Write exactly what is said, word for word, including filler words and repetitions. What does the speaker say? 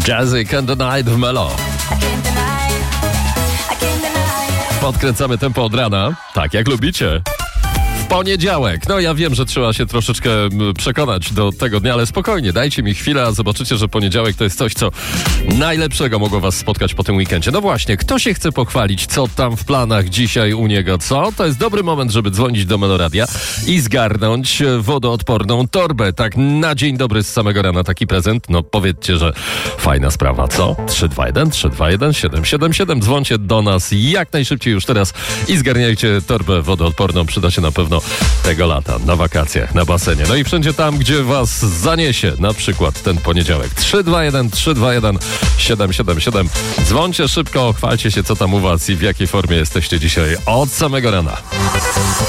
Jazzy Can't Deny w Melo. Podkręcamy tempo od rana, tak jak lubicie. Poniedziałek. No ja wiem, że trzeba się troszeczkę przekonać do tego dnia, ale spokojnie, dajcie mi chwilę, a zobaczycie, że poniedziałek to jest coś, co najlepszego mogło was spotkać po tym weekendzie. No właśnie, kto się chce pochwalić, co tam w planach dzisiaj u niego, co? To jest dobry moment, żeby dzwonić do Meloradia i zgarnąć wodoodporną torbę. Tak na dzień dobry z samego rana taki prezent. No powiedzcie, że fajna sprawa, co? trzy dwa jeden, trzy dwa jeden, siedem siedem siedem. Dzwońcie do nas jak najszybciej już teraz i zgarniajcie torbę wodoodporną. Przyda się na pewno tego lata, na wakacjach, na basenie. No i wszędzie tam, gdzie was zaniesie, na przykład ten poniedziałek. trzy dwa jeden, trzy dwa jeden, siedem siedem siedem. Dzwońcie szybko, chwalcie się, co tam u was i w jakiej formie jesteście dzisiaj od samego rana.